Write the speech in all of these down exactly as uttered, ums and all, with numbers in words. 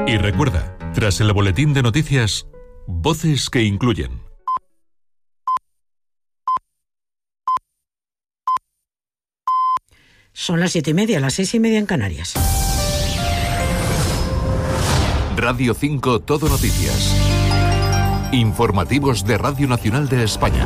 Y recuerda, tras el boletín de noticias, voces que incluyen. Son las siete y media, las seis y media en Canarias. Radio cinco Todo Noticias. Informativos de Radio Nacional de España.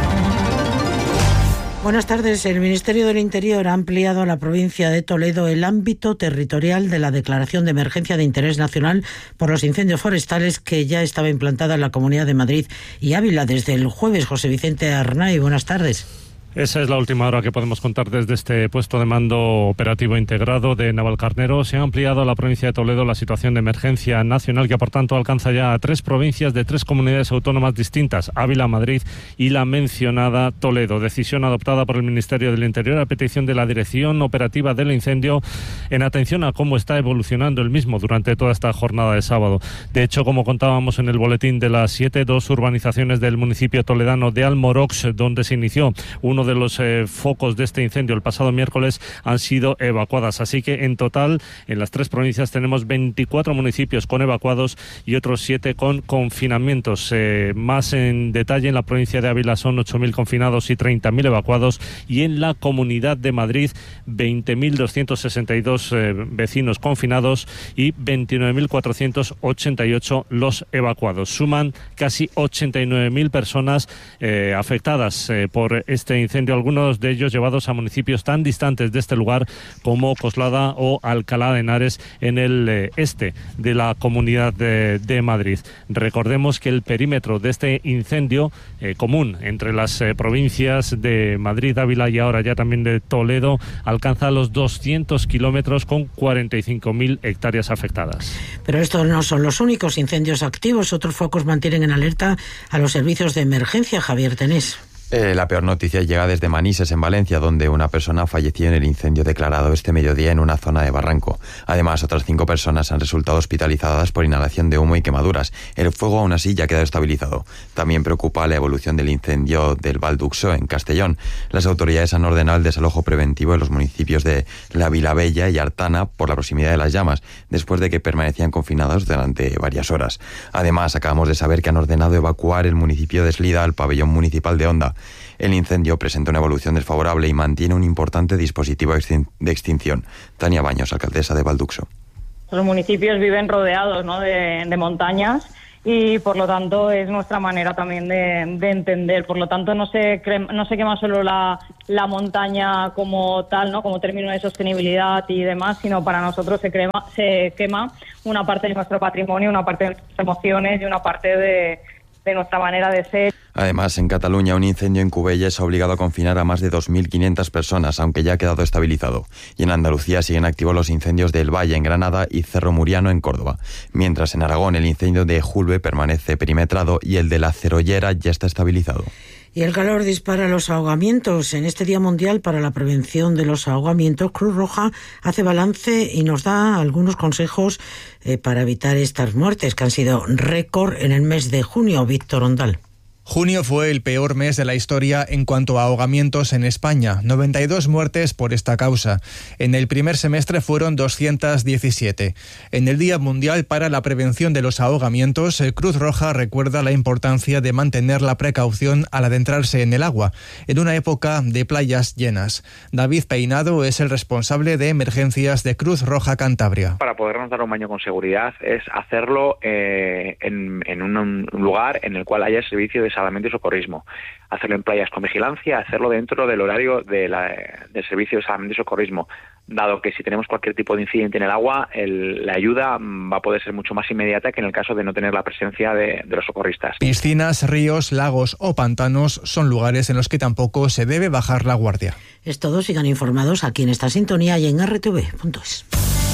Buenas tardes. El Ministerio del Interior ha ampliado a la provincia de Toledo el ámbito territorial de la declaración de emergencia de interés nacional por los incendios forestales que ya estaba implantada en la Comunidad de Madrid y Ávila desde el jueves. José Vicente Arnay, buenas tardes. Esa es la última hora que podemos contar desde este puesto de mando operativo integrado de Navalcarnero. Se ha ampliado a la provincia de Toledo la situación de emergencia nacional, que por tanto alcanza ya a tres provincias de tres comunidades autónomas distintas, Ávila, Madrid y la mencionada Toledo. Decisión adoptada por el Ministerio del Interior a petición de la Dirección Operativa del Incendio, en atención a cómo está evolucionando el mismo durante toda esta jornada de sábado. De hecho, como contábamos en el boletín de las siete, dos urbanizaciones del municipio toledano de Almorox, donde se inició uno de los eh, focos de este incendio el pasado miércoles, han sido evacuadas. Así que en total en las tres provincias tenemos veinticuatro municipios con evacuados y otros siete con confinamientos. Eh, más en detalle, en la provincia de Ávila son ocho mil confinados y treinta mil evacuados, y en la Comunidad de Madrid veinte mil doscientos sesenta y dos eh, vecinos confinados y veintinueve mil cuatrocientos ochenta y ocho los evacuados. Suman casi ochenta y nueve mil personas eh, afectadas eh, por este incendio, algunos de ellos llevados a municipios tan distantes de este lugar como Coslada o Alcalá de Henares, en el eh, este de la Comunidad de, de Madrid. Recordemos que el perímetro de este incendio eh, común entre las eh, provincias de Madrid, Ávila y ahora ya también de Toledo alcanza los doscientos kilómetros, con cuarenta y cinco mil hectáreas afectadas. Pero estos no son los únicos incendios activos. Otros focos mantienen en alerta a los servicios de emergencia. Javier Tenés. Eh, la peor noticia llega desde Manises, en Valencia, donde una persona falleció en el incendio declarado este mediodía en una zona de barranco. Además, otras cinco personas han resultado hospitalizadas por inhalación de humo y quemaduras. El fuego aún así ya ha quedado estabilizado. También preocupa la evolución del incendio del Valduxo, en Castellón. Las autoridades han ordenado el desalojo preventivo en los municipios de La Vilabella y Artana por la proximidad de las llamas, después de que permanecían confinados durante varias horas. Además, acabamos de saber que han ordenado evacuar el municipio de Eslida al pabellón municipal de Onda. El incendio presenta una evolución desfavorable y mantiene un importante dispositivo de extinción. Tania Baños, alcaldesa de Valduxo. Los municipios viven rodeados, ¿no?, de, de montañas, y por lo tanto es nuestra manera también de, de entender. Por lo tanto no se, cre- no se quema solo la, la montaña como tal, ¿no?, como término de sostenibilidad y demás, sino para nosotros se, crema, se quema una parte de nuestro patrimonio, una parte de nuestras emociones y una parte de, de nuestra manera de ser. Además, en Cataluña, un incendio en Cubelles ha obligado a confinar a más de dos mil quinientas personas, aunque ya ha quedado estabilizado. Y en Andalucía siguen activos los incendios del Valle, en Granada, y Cerro Muriano, en Córdoba. Mientras en Aragón el incendio de Julbe permanece perimetrado y el de la Cerollera ya está estabilizado. Y el calor dispara los ahogamientos. En este Día Mundial para la Prevención de los Ahogamientos, Cruz Roja hace balance y nos da algunos consejos eh, para evitar estas muertes, que han sido récord en el mes de junio. Víctor Ondal. Junio fue el peor mes de la historia en cuanto a ahogamientos en España, noventa y dos muertes por esta causa. En el primer semestre fueron doscientas diecisiete. En el Día Mundial para la Prevención de los Ahogamientos, Cruz Roja recuerda la importancia de mantener la precaución al adentrarse en el agua, en una época de playas llenas. David Peinado es el responsable de emergencias de Cruz Roja Cantabria. Para podernos dar un baño con seguridad es hacerlo eh, en, en un lugar en el cual haya servicio de salvamento y socorrismo. Hacerlo en playas con vigilancia, hacerlo dentro del horario de la, del servicio de salvamento y socorrismo, dado que si tenemos cualquier tipo de incidente en el agua, el, la ayuda va a poder ser mucho más inmediata que en el caso de no tener la presencia de, de los socorristas. Piscinas, ríos, lagos o pantanos son lugares en los que tampoco se debe bajar la guardia. Es todo. Sigan informados aquí en esta sintonía y en erre te ve punto es.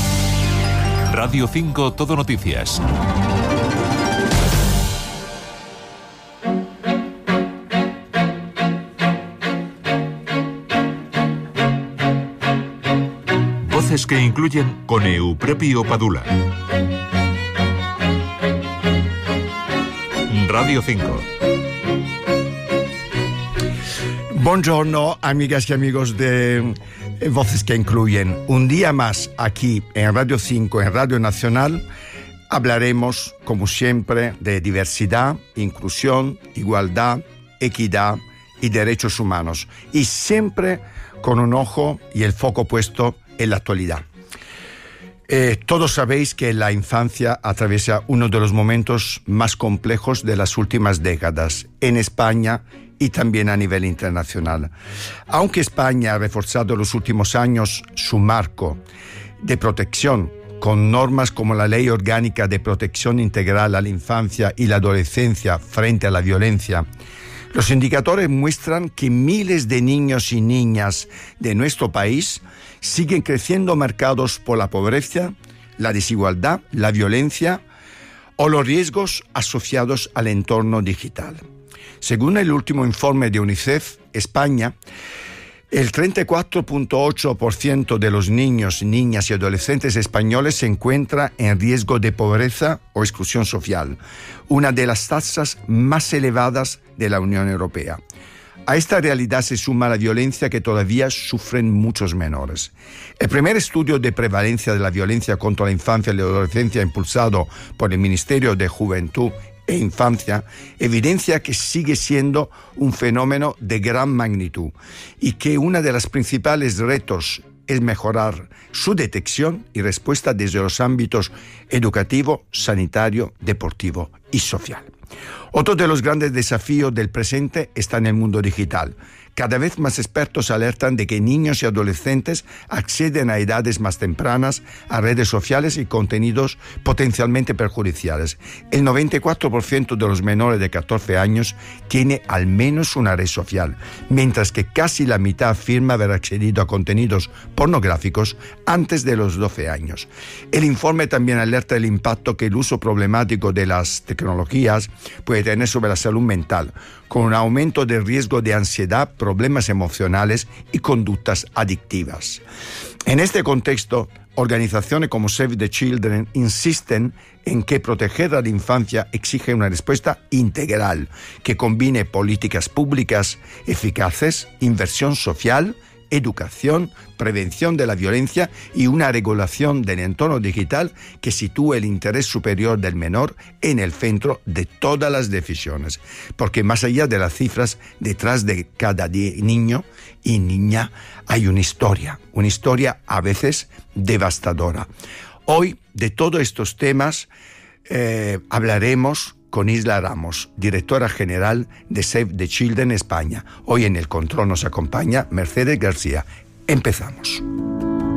Radio cinco Todo Noticias. Voces que incluyen con Euprepio Padula. Radio cinco. Buongiorno, amigas y amigos de Voces que incluyen. Un día más aquí en Radio cinco, en Radio Nacional, hablaremos, como siempre, de diversidad, inclusión, igualdad, equidad y derechos humanos, y siempre con un ojo y el foco puesto en la actualidad. Eh, todos sabéis que la infancia atraviesa uno de los momentos más complejos de las últimas décadas en España y también a nivel internacional. Aunque España ha reforzado en los últimos años su marco de protección con normas como la Ley Orgánica de Protección Integral a la Infancia y la Adolescencia frente a la violencia, los indicadores muestran que miles de niños y niñas de nuestro país siguen creciendo marcados por la pobreza, la desigualdad, la violencia o los riesgos asociados al entorno digital. Según el último informe de UNICEF, España, el treinta y cuatro punto ocho por ciento de los niños, niñas y adolescentes españoles se encuentra en riesgo de pobreza o exclusión social, una de las tasas más elevadas de la Unión Europea. A esta realidad se suma la violencia que todavía sufren muchos menores. El primer estudio de prevalencia de la violencia contra la infancia y la adolescencia impulsado por el Ministerio de Juventud e Infancia evidencia que sigue siendo un fenómeno de gran magnitud y que uno de los principales retos es mejorar su detección y respuesta desde los ámbitos educativo, sanitario, deportivo y social. Otro de los grandes desafíos del presente está en el mundo digital. Cada vez más expertos alertan de que niños y adolescentes acceden a edades más tempranas a redes sociales y contenidos potencialmente perjudiciales. El noventa y cuatro por ciento de los menores de catorce años tiene al menos una red social, mientras que casi la mitad afirma haber accedido a contenidos pornográficos antes de los doce años. El informe también alerta del impacto que el uso problemático de las tecnologías puede tener sobre la salud mental, con un aumento del riesgo de ansiedad, problemas emocionales y conductas adictivas. En este contexto, organizaciones como Save the Children insisten en que proteger a la infancia exige una respuesta integral que combine políticas públicas eficaces, inversión social, educación, prevención de la violencia y una regulación del entorno digital que sitúe el interés superior del menor en el centro de todas las decisiones. Porque más allá de las cifras, detrás de cada niño y niña hay una historia, una historia a veces devastadora. Hoy, de todos estos temas, eh, hablaremos con Isla Ramos, directora general de Save the Children España. Hoy en el control nos acompaña Mercedes García. Empezamos.